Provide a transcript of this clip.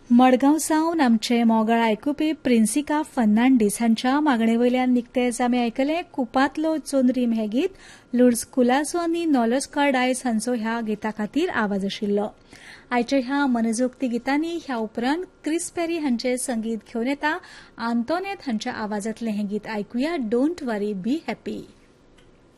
मडगांव सावन आमचे मोगाळ आयकुपी प्रिन्सिका फर्नांडीस हांच्या मागणेवयल्यान निकतेच आमी आयकले कुपातलो चोनरीम हे गीत लुड्स कुलासो आनी नॉलस्का डायस हांचो ह्या गिता खातीर आवाज आशिल्लो. आयच्या ह्या मनजोक्ती गितांनी ह्या उपरांत क्रिस पेरी हांचे संगीत घेवन येता आंतोनेत हांच्या आवाजांतलें हें गीत आयकुया, डोंट वरी बी हॅपी.